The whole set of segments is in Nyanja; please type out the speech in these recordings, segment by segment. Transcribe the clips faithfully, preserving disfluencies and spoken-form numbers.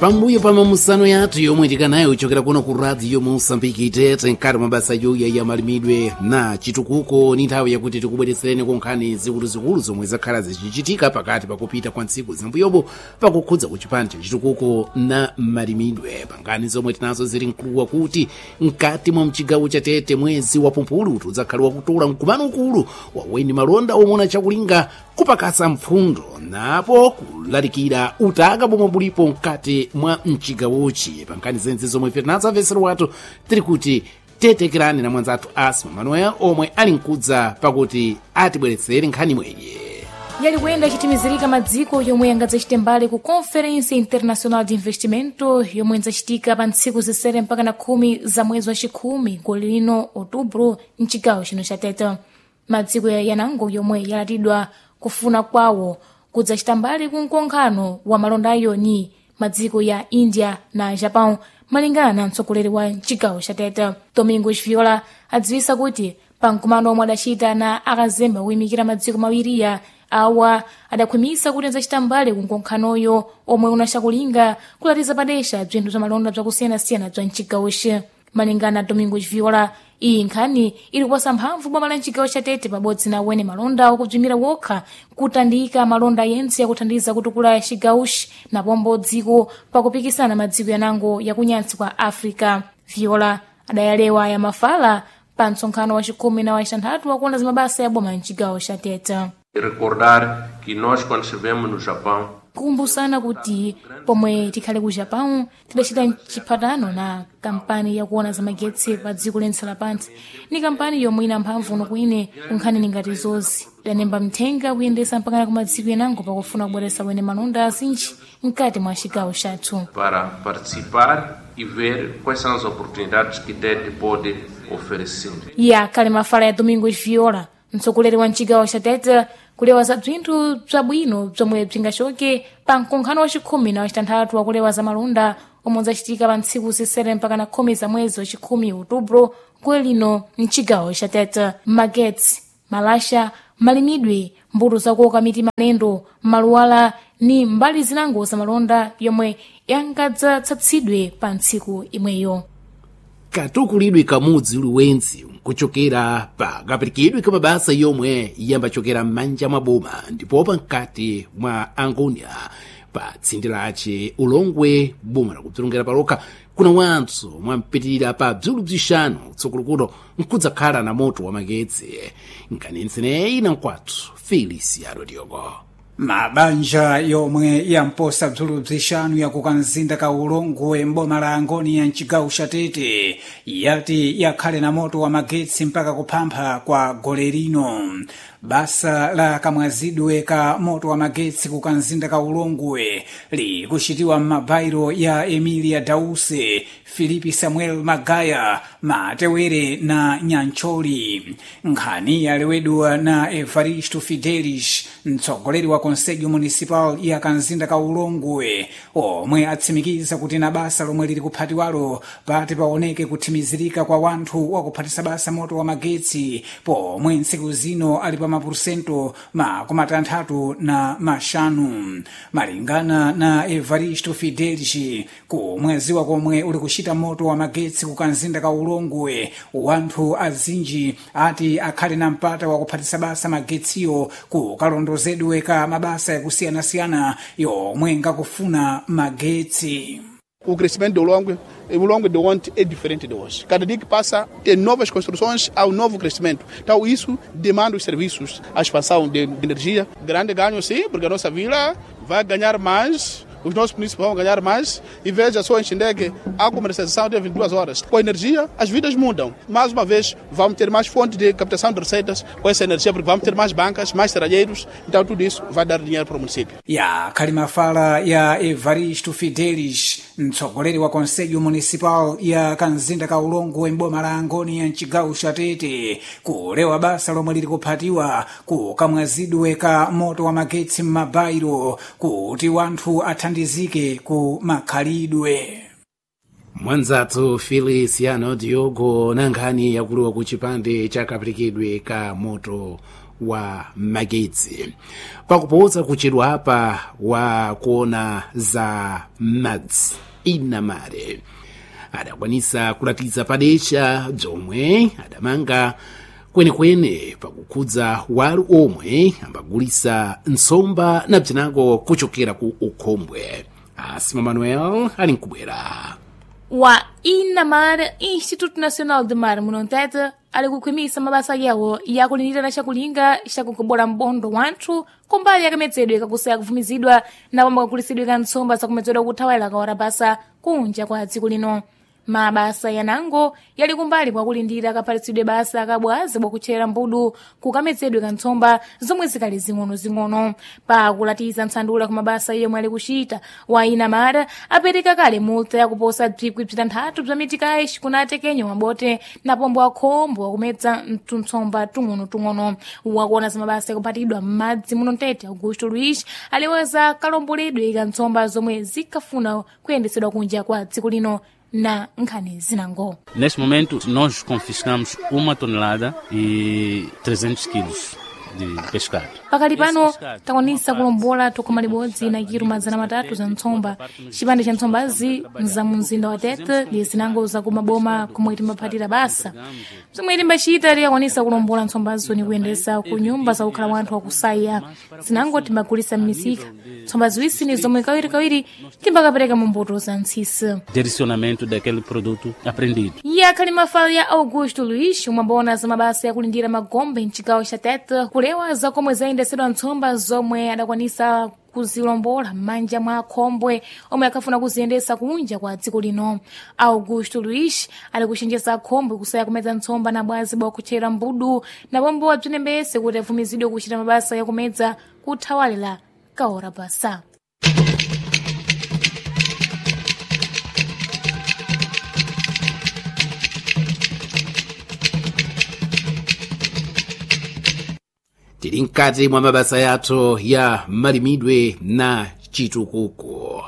pambuyo pa mamusano yathu yomwe tikanayo kuchokera kuno ku radio Mosambiki tete nkati mabasa yoya ya malimidwe na chitukuko ni nthawi yakuti tikubweretsereni kunkhani zikuluzikulu zomwe zakhala zichichitika pakati pakupita kwa ntsiku zambuyobo pakukhudza kuchipani cha chitukuko na malimidwe. Pangani zomwe tinazo zili mkuluwa kuti mkati mwa mchigawo cha Tete mwezi wa Pumpulu tudzakhala wakutola mkumano ukulu waweni malonda omona chakulinga kupakasa mpfundo napo kulalikira utaka bomwe bulipo mkati mwa mchigawochi. Pangani zenzi zomwe ife tinadzamvetsera watu tiri kuti tetekerani na mwanzathu Asma Manuel omwe ali mkudza pakuti atibweretsere nkhani mwenye yali kuyenda chitimizirika madziko yomwe yangadzachite mbali ku Conference International de Investimento yomwe idzachitika pa ntsiku zisere mpaka na khumi za mwezi wa chikhumi goli lino outubro mchigawo chino cha Tete. Madziko yanango yomwe yalatidwa kufuna kwawo kudzachita mbali ku mkonkhano wa malondayo ni madziko ya India na Japan malingana na mtsogoleri wa mchigawo cha Tete Domingos Viola adziwisa kuti pa mkumano omwe adachita na akazembe oyimikira madziko mawiriya awa adakhwimisa kuti adzachita mbali ku mkonkhanoyo omwe unachakulinga kulatiza padesha bzinthu bza malonda bzakusiyanasiyana bza mchigawochi. Malingana na Domingos Viola iyi nkhani ili kuposa mphamvu boma la mchigawo cha Tete pabodzi na wene malonda okubzimira wokha kutandika malonda yense yakuthandiza kutukula chigawochi na pombo dziko pakupikisana madziko yanango yakunyantsi kwa Africa. Viola adayalewa ya mafala pa msonkhano wa chikhumi na waixanthatu wakuona za mabasa ya boma mchigawo cha Tete. Recordar que nós quando estivemos no Japão kukumbusana kuti pomwe tikhale ku Japão tidachita chiphatano na kampani yakuona za magetsi pa dziko lense lapansi. Ni kampani yomwe ina mphamvu nokuine kunkhani ningati zozi danemba mthenga kuyendesa mpakana ku madziko yanango pakufuna kubweretsa wene malonda azinji mkati mwa chigawo chathu para participar e ver quais são as oportunidades que Tete pode oferecer. Ya kale mafala ya Domingos Viola mtsogoleri wa mchigawo cha Tete kulewa za bzinthu bzabwino bzomwe bzingachoke pa mkonkhano wa chikhumi na wachitanthatu wakulewa za malonda omwe udzachitika pa ntsiku zisere mpaka na khumi za mwezi wa chikhumi outubro goli lino mchigawo cha Tete. Magetsi, malasha, malimidwe, mbuto zakuoka miti malendo, maluwala ni mbali zinango za malonda yomwe yangadzatsatsidwe pa ntsiku imweyo. katukulidwe kamudzi uliwenzi kuchokera pa kapirikidwe ka mabasa yomwe yambachokera m'manja mwa boma ndipopa mkati mwa Angonia pa tsindi lace ulongwe boma lakubzilongera palokha kuna wantso mwampitirira pa bzulu bzixanu tsogolo nkudzakhala na moto wa magetsi. Nkanenseneyi na nkwathu Feliciano Diogo. Mabanja yomwe yamposa bzulu bzixanu yakukanzinda ka ulongwe mboma la Angonia mchigawo cha Tete yati yakhale na moto wa magetsi mpaka kuphampha kwa gole lino. Basa la kamwazidwe ka moto wa magetsi kukanzinda ka ulongwe likuchitiwa m'mabairo ya Emilia Dause, Filipi Samuel Magaya, Matewere na Nyancholi. Nkhani yalewedwa na Evaristo Fidelis, mtsogoleri wa Conselho Municipal ya kanzinda ka ulongwe omwe atsimikiza kuti na basa lomwe lili kuphatiwalo pati paoneke kuthimizirika kwa wanthu wakuphatisa basa moto wa magetsi pomwe ntsiku zino ali pa mapurusento makumi atatu na maxanu. Malingana na Evaristo Fidelis, kumweziwa komwe uli kuchita moto wa magetsi kukanzinda ka ulongwe wanthu azinji ati akhale na mpata wakuphatisa basa magetsiyo kukalondozedwe ka mabasa yakusiyanasiyana yomwe ngakufuna magetsi. O crescimento do longo, o longo de ontem é diferente de hoje. Cada dia que passa tem novas construções, há um novo crescimento. Então isso demanda os serviços, a expansão de energia. Grande ganho sim, porque a nossa vila vai ganhar mais, os nossos municípios vão ganhar mais. E veja só, entender que a comercialização de vinte e duas horas. Com a energia, as vidas mudam. Mais uma vez, vamos ter mais fontes de captação de receitas com essa energia, porque vamos ter mais bancas, mais serralheiros. Então tudo isso vai dar dinheiro para o município. Ya kalima fala ya Evaristo Fidelis, mtsogoleri wa Conselho Municipal ya kanzinda ka ulongwe mboma la Angonia mchigawo cha Tete kulewa basa lomwe lili kuphatiwa kukamwazidwe ka moto wa magetsi m'mabairo kuti wanthu athandizike ku makhalidwe. Mwanzathu Feliciano Diogo na nkhani yakuliwa ku chipande cha kapirikidwe ka moto wa magetsi. Pakupoza kuchedwa apa wa kuona za madzi Inamare adakwanisa kulatiza padesha bzomwe adamanga kwenekwene pakukhudza wali omwe ambagulisa nsomba na bzinago kuchokera ku ukhombwe. Asima Manuel ali nkubwera. Wa Inamar Instituto Nacional de Mar Munontete ali kukhwimisa mabasa yawo yakulindira na chakulinga chakukobola mbondo wanthu kumbali yakamedzedwe kakusaya kuvumizidwa na pamba kakulisidwe ka nsomba zakumedzedwa kuthawala kaora basa kunja kwa dziko lino. Mabasa yanango yali kumbali kwa kulindira kapalitsidwe basa kabwazi bwakuchera mbudu kukamedzedwe ka nsomba zomwe zikali zing'ono-zing'ono. Pa kulatiza msandula ku mabasa yomwe ali kuchita, wa Inamar apereka kale multa yakuposa bzikwi bzitanthatu bza mitikayi kunatekenyo mabote na pombo akhombo akumedza mtuntsomba tung'ono-tung'ono. Wakuona za mabasa yakupatidwa m'madzi muno Mtete, Augusto Luiz aliweza kalomboledwe ka nsomba zomwe zikafuna kuyendesedwa kunja kwa dziko lino na nkhani zinango. Neste momento nós confiscamos uma tonelada e trezentos quilos de pescado. Pakali pano takwanisa kulombola tokoma libodzi na kilo mazana matatu za ntsomba. Chipande cha ntsombazi za mumzinda wa Tete lizinango za kumaboma komwe timbaphatira basa. Zomwe timbachita liyakwanisa kulombola ntsombazo ni kuyendesa ku nyumba za kukhala wanthu wakusaya. Zinango timbagulisa m'misika. Ntsombazo isi ni zomwe kawiri-kawiri timbakapereka mumbuto za ntsisi. Direcionamento daquele produto aprendido. Yakhali mafala ya Augusto Luiz, umabona za mabasa yakulindira magombe mchigawo cha Tete kulewa za komwe zayendesedwa ntsomba zomwe adakwanisa kuzilombola m'manja mwa akhombwe omwe akafuna kuziyendesa kunja kwa dziko lino. Augusto Luiz ali kuchenjeza akhombwe kusaya kumedza ntsomba na bwazi bwakuchera mbudu na pombo abzinembese kuti avumizidwe kuchita mabasa yakumedza kuthawalira kaora basa. Tili nkati mwa mabasa yathu ya malimidwe na chitukuko.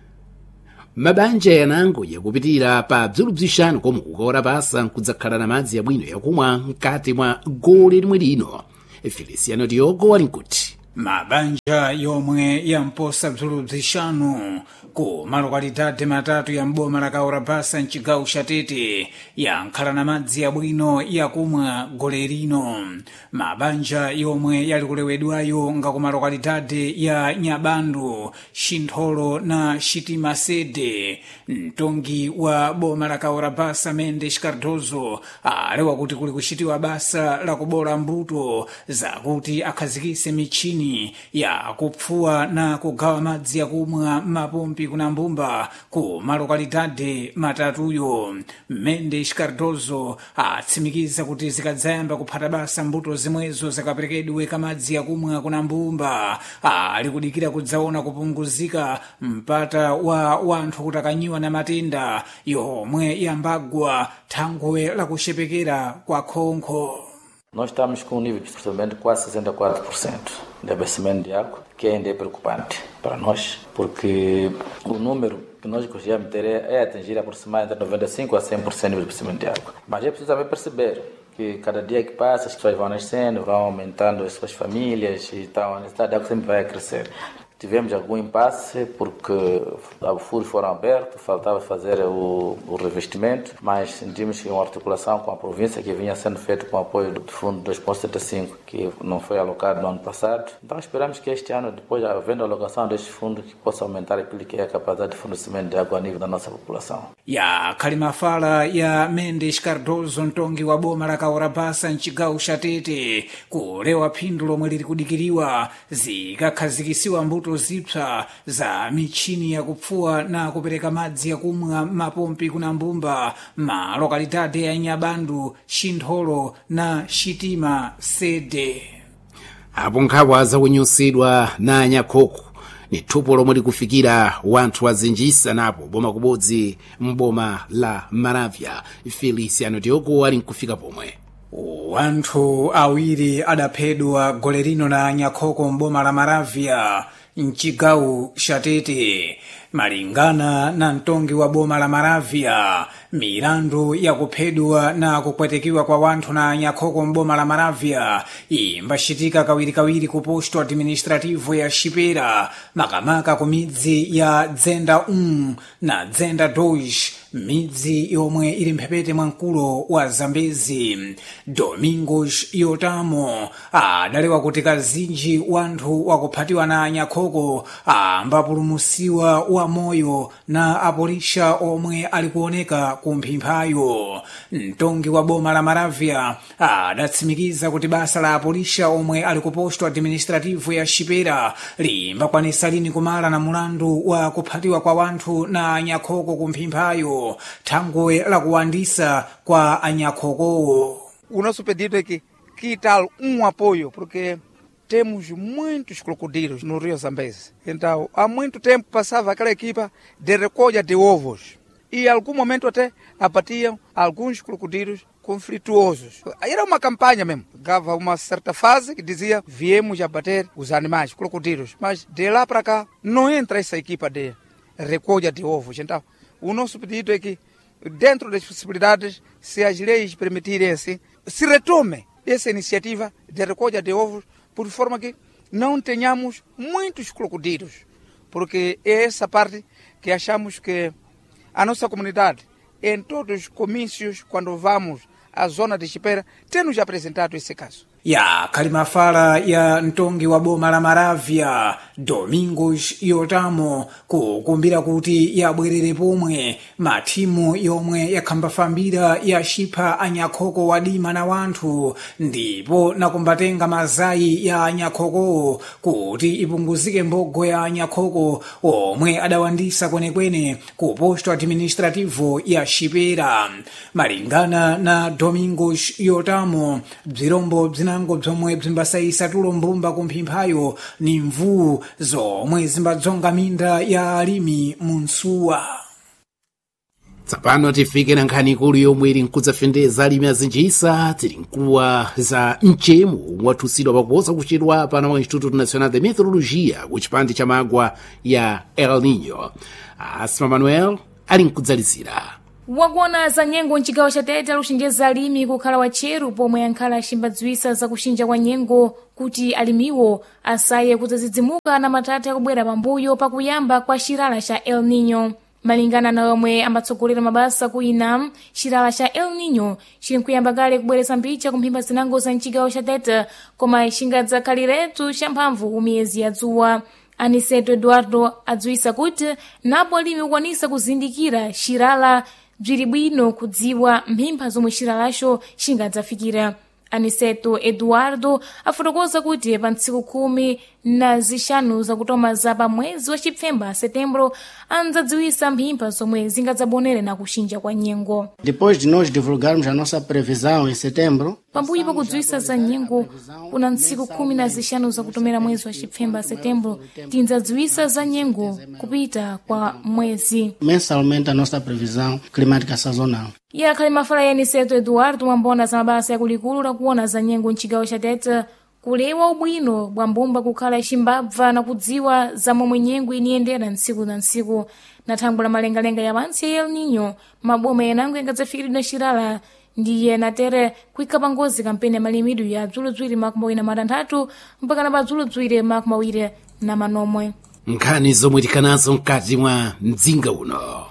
Mabanja yanango yakupitira pa bzulu bzishanu komwe kukaora basa nkudzakhala na madzi yabwino yakumwa nkati mwa gole limwe lino. Feliciano Diogo ali nkuti mabanja yomwe yamposa bzulu bzishanu ku malokalidade matatu ya mboma la kaora basa mchigawo cha Tete yankhala na madzi yabwino yakumwa gole lino. Mabanja yomwe yali kulewedwayo nga ku malokalidade ya Nyabandu, Shintholo na Shitima Sede. Mtongi wa boma la kaora basa Mendes Cardozo alewa kuti kuli kuchitiwa basa la kubola mbuto zakuti akhazikise michini ya kupfuwa na kugawa madzi yakumwa mapompi kuna mbumba ku malokalidade matatuyo. Mendes Cardozo atsimikiza kuti zikadzayamba kuphata basa mbuto zimwezo zakaperekedwe kamadzi yakumwa kuna mbumba ali kudikira kudzaona kupunguzika mpata wa wanthu kutakanyiwa na matenda yomwe yambagwa thangwe la kushepekera kwa khonkho. Nós estamos com um nível de abastecimento de quase sessenta e quatro por cento de abastecimento de água, que ainda é preocupante para nós, porque o número que nós gostaríamos de ter é, é atingir aproximadamente noventa e cinco a cem por cento de abastecimento de água. Mas é preciso também perceber que cada dia que passa as pessoas vão nascendo, vão aumentando as suas famílias e tal, a necessidade de água sempre vai crescer. Tivemos algum impasse porque os furos foram abertos, faltava fazer o, o revestimento, mas sentimos que uma articulação com a província que vinha sendo feita com o apoio do Fundo dois ponto setenta e cinco, que não foi alocado no ano passado. Então esperamos que este ano, depois havendo a alocação deste fundo, que possa aumentar aquilo que é a capacidade de fornecimento de água a nível da nossa população. Ya kalimafala ya Mendes Cardozo, mtongi wa boma la kaora basa mchigawo cha Tete, kulewa phindu lomwe lili kudikiriwa zikakhazikisiwa mbuto zipsa za michini ya kupfuwa na kupereka madzi yakumwa mapompi kuna mbumba ma lokalidade ya Nyabandu, Shintholo na Shitima Sede. Apo nkhawa zakunyusidwa na Nyakhoko ni thupo lomwe likufikira wanthu wazinjisa napo boma kubodzi mboma la Maravya. Feliciano Diogo ali nkufika pomwe. Wanthu awiri adaphedwa gole lino na Nyakhoko mboma la Maravya. mchigawo Shatete. Malingana na mtongi wa boma la Maravya, milandu ya kuphedwa na kupwetekiwa kwa wanthu na anyakhoko mboma la Maravya imbaxitika kawirikawiri ku posto administrativo ya Xipera, makamaka ku midzi ya Dzenda um na Dzenda dois, midzi yomwe ili mphepete mwankulo wa Zambezi. Domingos Yotamo adalewa kuti kazinji wanthu wakuphatiwa na anyakhoko ambapulumusiwa wa moyo na apolisha omwe alikuoneka kumphimphayo. Mtongi wa boma la Maravya adatsimikiza kuti basa la apolisha omwe alikuposto administrativo ya Xipera limbakwanisa lini kumala na mulandu wa kuphatiwa kwa wanthu na anyakhoko kumphimphayo thangwe la kuwandisa kwa anyakhoko. O nosso pedido é que, que tal um apoio, porque temos muitos crocodilos no Rio Zambezi. Então, há muito tempo passava aquela equipa de recolha de ovos. E em algum momento até abatiam alguns crocodilos conflituosos. Era uma campanha mesmo. Dava uma certa fase que dizia, viemos abater os animais, crocodilos. Mas de lá para cá, não entra essa equipa de recolha de ovos. Então, o nosso pedido é que, dentro das possibilidades, se as leis permitirem assim, se retome essa iniciativa de recolha de ovos, por forma que não tenhamos muitos crocodilos, porque é essa parte que achamos que a nossa comunidade, em todos os comícios, quando vamos à zona de Xipera, tem nos apresentado esse caso. Ya kalimafala ya mtongi wa boma la Maravya Domingos Yotamo kukumbira kuti yabwerere pomwe mathimu yomwe yakhambafambira yaxipha anyakhoko wadima na wanthu, ndipo nakumbatenga mazayi ya anyakhoko kuti ipunguzike mbogo ya anyakhoko omwe adawandisa kwenekwene ku posto administrativo ya Xipera. Malingana na Domingos Yotamo, bzirombo bzina nango bzomwe bzimbasayisa tulo mbumba kumphimphayo ni mvuu zomwe zimbadzonga minda ya alimi munsuwa. Tsapano tifike na nkhani ikulu yomwe ili nkudzafendeza alimi azinjisa tili nkuwa za mchemu wathusidwa pakuposa kuchedwa pana wa Instituto Nacional de Meteorologia ku chipande cha magwa ya El Niño. Asma Manuel ali nkudzalizira. Wakuona za nyengo mchigawo cha Tete aluchenjeza alimi kukhala wacheru pomwe ankhala aximbadzwisa za kuxinja kwa nyengo kuti alimiwo asaye kudzadzidzimuka na matata yakubwera pambuyo pakuyamba kwa xirala cha El Niño. Malingana na omwe ambatsogolera mabasa ku Inam, xirala cha El Niño chili nkuyamba kale kubweretsa mpicha kumphimba zinango za mchigawo cha Tete, koma xingadzakhaliretu champhamvu ku miyezi ya dzuwa. Aniceto Eduardo adzwisa kuti napo alimi ukwanisa kuzindikira xirala bziri bwino kudziwa mphimpha zomwe xiralaxo xingadzafikira. Aniceto Eduardo afotokoza kuti pa ntsiku khumi na zixanu zakutoma za pa mwezi wa Chipfemba, setembro, andzadziwisa mphimpha zomwe zingadzabonere na kuxinja kwa nyengo. Depois de nós divulgarmos a nossa previsão em setembro, pambuyo pakudziwisa za nyengo kuna ntsiku khumi na zixanu zakutomera mwezi wa Chipfemba, setembro, tindzadziwisa za nyengo kupita kwa mwezi. Mensalmente a nossa previsão climática sazonal. Ya kalimafala ya Aniceto Eduardo wambona za mabasa ya kulikulu la kuona za nyengo mchigawo cha Tete, kulewa ubwino bwa mbumba kukhala iximbabva na kudziwa za momwe nyengo iniyendera ntsiku na ntsiku. Na thangwe la malengalenga ya pansi ya El Niño, maboma yenango yangadzafikiridwa xirala ndiye natere kuika pangozi kampeni ya malimidwe ya bzuludzwiri makumawiri na matanthatu mpaka na bzuludzwiri makumawiri na manomwe. Nkhani zomwe tikanazo mkati mwa mdzinga uno.